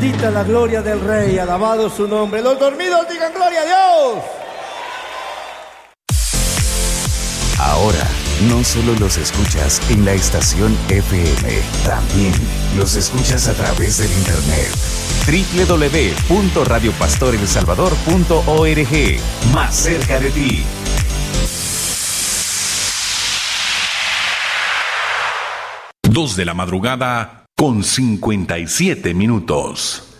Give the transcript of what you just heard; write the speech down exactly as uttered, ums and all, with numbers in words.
Bendita la gloria del Rey, alabado su nombre. Los dormidos digan gloria a Dios. Ahora, no solo los escuchas en la estación F M, también los escuchas a través del internet. doble u doble u doble u punto radio pastor el salvador punto org. Más cerca de ti. Dos de la madrugada con cincuenta y siete minutos.